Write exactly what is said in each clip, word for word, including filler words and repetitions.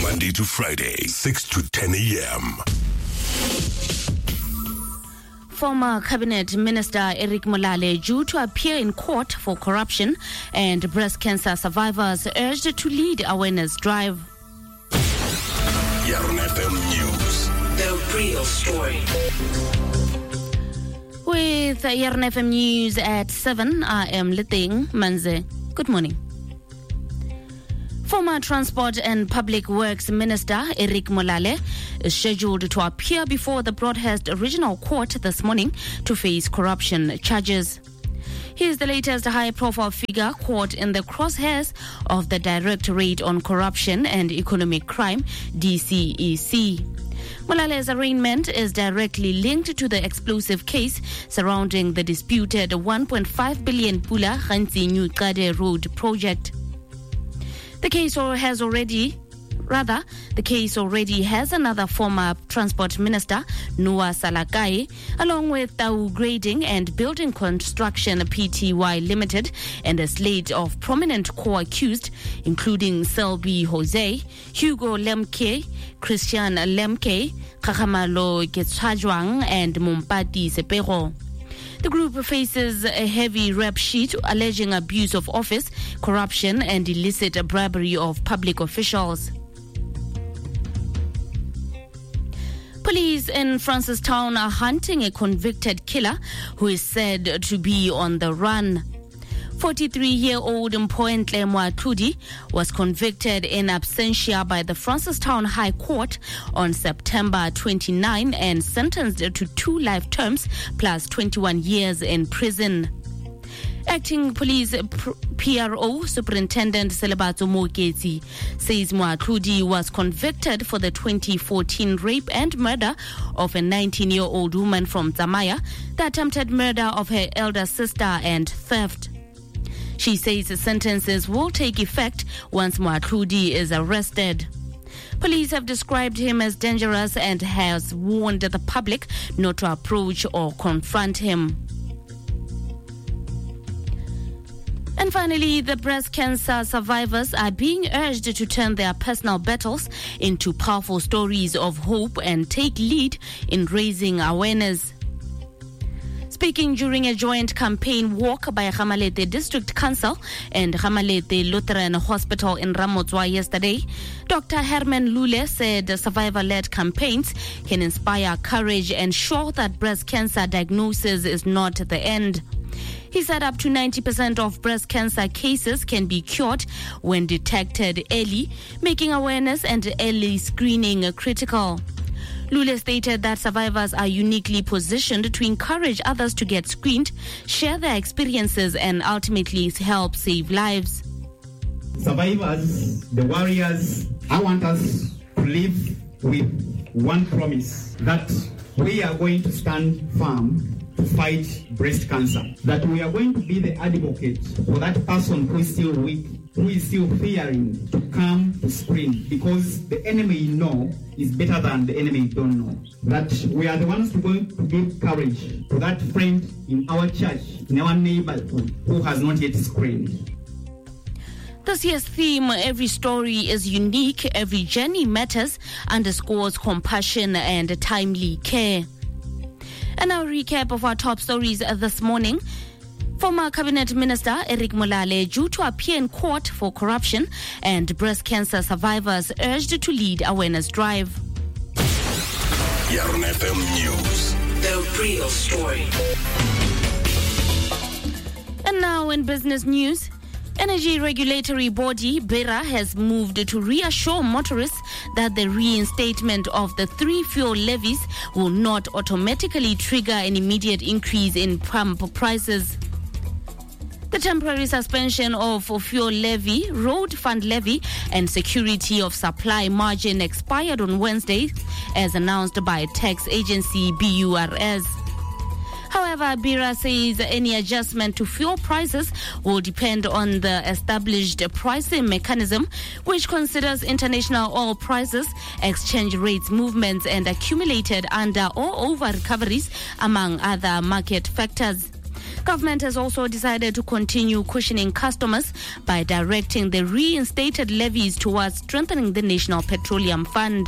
Monday to Friday, six to ten a.m. Former Cabinet Minister Eric Molale due to appear in court for corruption, and breast cancer survivors urged to lead awareness drive. Yarn F M News. The real story. With Yarn F M News at seven, I am Liting Manze. Good morning. Former Transport and Public Works Minister Eric Molale is scheduled to appear before the Broadhurst Regional Court this morning to face corruption charges. He is the latest high-profile figure caught in the crosshairs of the Directorate on Corruption and Economic Crime, D C E C. Molale's arraignment is directly linked to the explosive case surrounding the disputed one point five billion Pula Gantsi New Qade Road project. The case has already, rather, the case already has another former Transport Minister, Noah Salakai, along with Tau Grading and Building Construction Pty Limited, and a slate of prominent co-accused, including Selby Jose, Hugo Lemke, Christian Lemke, Kakamalo Getshajwang, and Mumpati Sepero. The group faces a heavy rap sheet alleging abuse of office, corruption, and illicit bribery of public officials. Police in Francistown are hunting a convicted killer who is said to be on the run. forty-three-year-old Mpoentle Moatludi was convicted in absentia by the Francistown High Court on September twenty-ninth and sentenced to two life terms plus twenty-one years in prison. Acting Police P R O Superintendent Selebato Moketsi says Moatludi was convicted for the twenty fourteen rape and murder of a nineteen-year-old woman from Zamaya, the attempted murder of her elder sister, and theft. She says the sentences will take effect once Moatludi is arrested. Police have described him as dangerous and has warned the public not to approach or confront him. And finally, the breast cancer survivors are being urged to turn their personal battles into powerful stories of hope and take lead in raising awareness. Speaking during a joint campaign walk by Gamalete District Council and Gamalete Lutheran Hospital in Ramotswa yesterday, Doctor Herman Lule said survivor-led campaigns can inspire courage and show that breast cancer diagnosis is not the end. He said up to ninety percent of breast cancer cases can be cured when detected early, making awareness and early screening critical. Lule stated that survivors are uniquely positioned to encourage others to get screened, share their experiences, and ultimately help save lives. Survivors, the warriors, I want us to live with one promise, that we are going to stand firm to fight breast cancer, that we are going to be the advocate for that person who is still weak, who is still fearing to come to screen, because the enemy you know is better than the enemy you don't know. That we are the ones who are going to give courage to that friend in our church, in our neighborhood, who has not yet screened. This year's theme, Every Story is Unique, Every Journey Matters, underscores compassion and timely care. And now a recap of our top stories this morning. Former Cabinet Minister Eric Molale due to appear in court for corruption, and breast cancer survivors urged to lead awareness drive. Yarn F M News. The real story. And now in business news, Energy Regulatory Body, BERA, has moved to reassure motorists that the reinstatement of the three fuel levies will not automatically trigger an immediate increase in pump prices. The temporary suspension of fuel levy, road fund levy, and security of supply margin expired on Wednesday, as announced by tax agency B U R S. However, BERA says any adjustment to fuel prices will depend on the established pricing mechanism, which considers international oil prices, exchange rates movements, and accumulated under or over recoveries, among other market factors. Government has also decided to continue cushioning customers by directing the reinstated levies towards strengthening the National Petroleum Fund.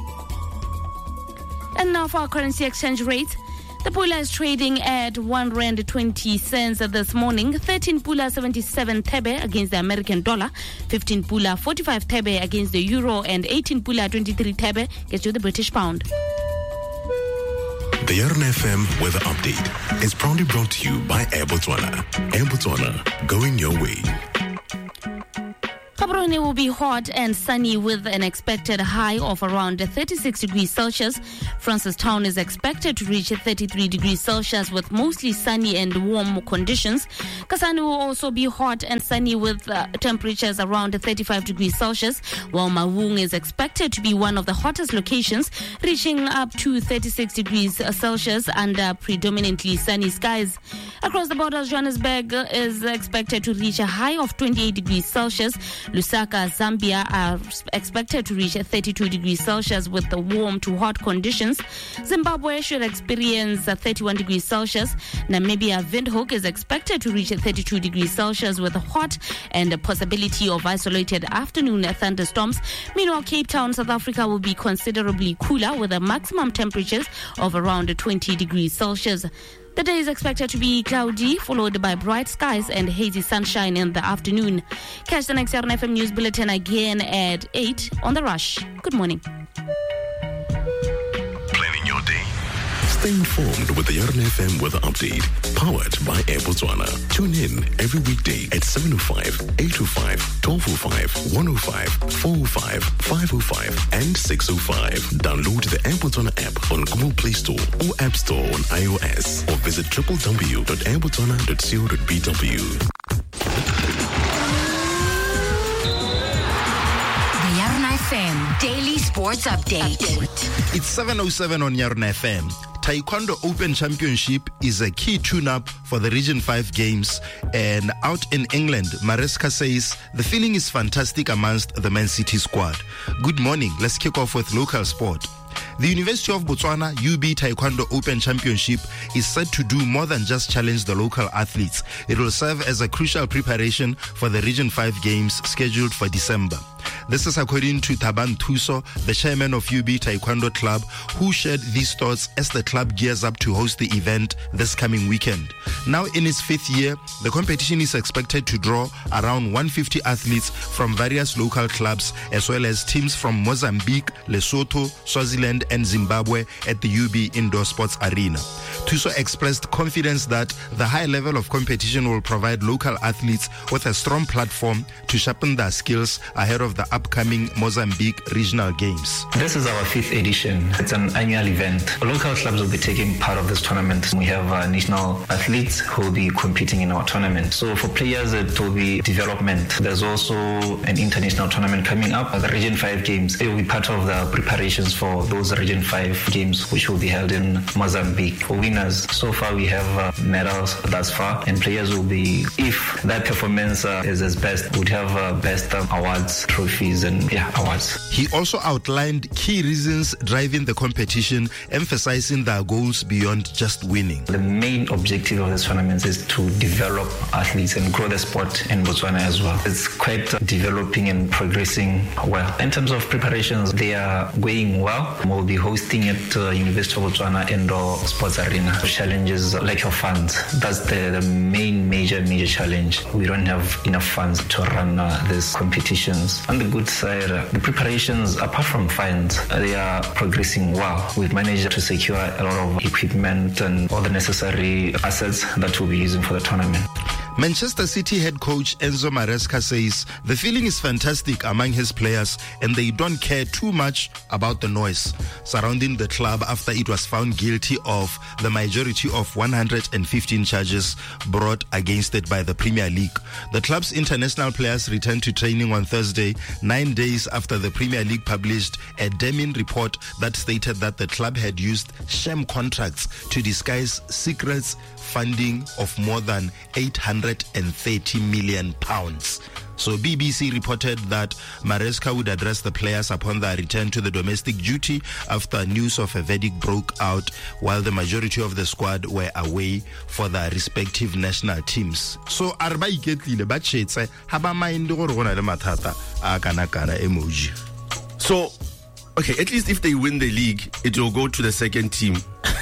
And now for our currency exchange rates. The pula is trading at one rand twenty cents this morning. thirteen pula seventy-seven thebe against the American dollar. fifteen pula forty-five thebe against the euro, and eighteen pula twenty-three thebe gets you the British pound. The R N F M Weather Update is proudly brought to you by Air Botswana. Air Botswana, going your way. Gaborone will be hot and sunny with an expected high of around thirty-six degrees Celsius. Francistown is expected to reach thirty-three degrees Celsius with mostly sunny and warm conditions. Kasane will also be hot and sunny with uh, temperatures around thirty-five degrees Celsius, while Mawung is expected to be one of the hottest locations, reaching up to thirty-six degrees Celsius under predominantly sunny skies. Across the borders, Johannesburg is expected to reach a high of twenty-eight degrees Celsius. Lusaka, Zambia are expected to reach thirty-two degrees Celsius with the warm to hot conditions. Zimbabwe should experience thirty-one degrees Celsius. Namibia, Windhoek is expected to reach thirty-two degrees Celsius with hot and a possibility of isolated afternoon thunderstorms. Meanwhile, Cape Town, South Africa will be considerably cooler with a maximum temperatures of around twenty degrees Celsius. The day is expected to be cloudy, followed by bright skies and hazy sunshine in the afternoon. Catch the next R N F M News Bulletin again at eight on The Rush. Good morning. Planning your day. Stay informed with the R N F M Weather Update, powered by Air Botswana. Tune in every weekday at seven oh five, eight oh five, twelve oh five, one oh five, four oh five, five oh five, and six oh five. Download the Air Botswana app on Google Play Store or App Store on iOS, or visit w w w dot air botswana dot co dot b w. The R N F M Daily Sports Update. Update. It's seven oh seven on R N F M. Taekwondo Open Championship is a key tune-up for the Region five Games, and out in England, Maresca says the feeling is fantastic amongst the Man City squad. Good morning. Let's kick off with local sport. The University of Botswana U B Taekwondo Open Championship is set to do more than just challenge the local athletes. It will serve as a crucial preparation for the Region five Games scheduled for December. This is according to Taban Thuso, the chairman of U B Taekwondo Club, who shared these thoughts as the club gears up to host the event this coming weekend. Now in its fifth year, the competition is expected to draw around one hundred fifty athletes from various local clubs, as well as teams from Mozambique, Lesotho, Swaziland, and Zimbabwe at the U B Indoor Sports Arena. Thuso expressed confidence that the high level of competition will provide local athletes with a strong platform to sharpen their skills ahead of the upcoming Mozambique Regional Games. This is our fifth edition. It's an annual event. Local clubs will be taking part of this tournament. We have uh, national athletes who will be competing in our tournament. So for players, it will be development. There's also an international tournament coming up. The Region five Games, it will be part of the preparations for those Region five Games, which will be held in Mozambique. For winners, so far we have uh, medals thus far, and players will be, if that performance uh, is as best, would have uh, best uh, awards, trophies, and yeah, awards. He also outlined key reasons driving the competition, emphasizing their goals beyond just winning. The main objective of this tournament is to develop athletes and grow the sport in Botswana as well. It's quite uh, developing and progressing well. In terms of preparations, they are going well. We'll be hosting at uh, University of Botswana Indoor Sports Arena. Challenges lack of funds. That's the, the main major, major challenge. We don't have enough funds to run uh, these competitions. On the good side, uh, the preparations, apart from funds, uh, they are progressing well. We've managed to secure a lot of equipment and all the necessary assets that we'll be using for the tournament. Manchester City head coach Enzo Maresca says the feeling is fantastic among his players and they don't care too much about the noise surrounding the club after it was found guilty of the majority of one hundred fifteen charges brought against it by the Premier League. The club's international players returned to training on Thursday, nine days after the Premier League published a damning report that stated that the club had used sham contracts to disguise secrets funding of more than eight hundred thirty million pounds. So B B C reported that Maresca would address the players upon their return to the domestic duty after news of a verdict broke out while the majority of the squad were away for their respective national teams. So arba iketlile ba tshetse ha ba mind gore gona le mathata a kana kana emoji. So okay, at least if they win the league, it will go to the second team.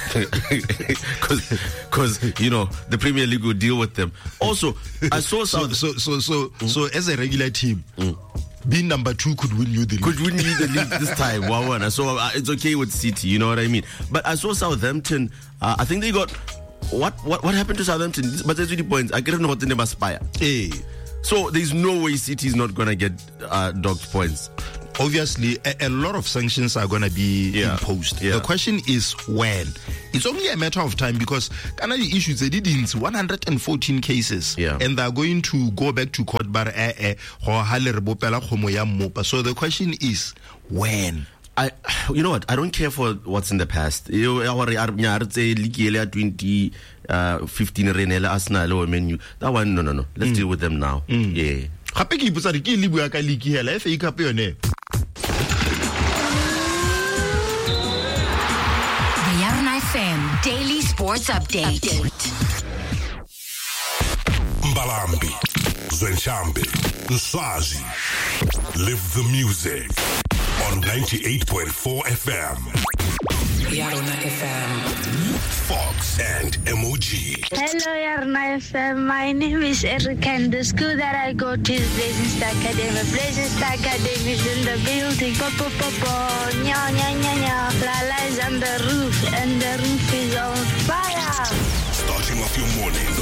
Because, you know, the Premier League will deal with them. Also, I saw some... So, so, so, so, mm. so as a regular team, mm. being number two could win you the league. Could win you the league this time. Wow, one. So uh, it's okay with City, you know what I mean? But I saw Southampton, uh, I think they got... What what what happened to Southampton? But there's really points. I can't know what the name aspire. Hey. So there's no way City is not going to get uh, docked points. Obviously, a, a lot of sanctions are going to be yeah. imposed. Yeah. The question is when. It's only a matter of time because Canada issues they did in one hundred fourteen cases, yeah. and they're going to go back to court. Bar eh eh. So the question is when. I, you know what? I don't care for what's in the past. You twenty fifteen Renela Arsenal or menu. That one, no, no, no. Let's mm. deal with them now. Mm. Yeah. The Yarna F M Daily Sports Update. Update. Mbalambi, Zwenshambi, Nswazi. Live the music on ninety-eight point four F M. Yarna F M. Fox and M O G. Hello, Yarna F M. My name is Eric, and the school that I go to is Blazing Star Academy. Blazing Star Academy is in the building. Po po po po, nya nya nya nya. Lala is on the roof, and the roof is on fire. Starting off your morning the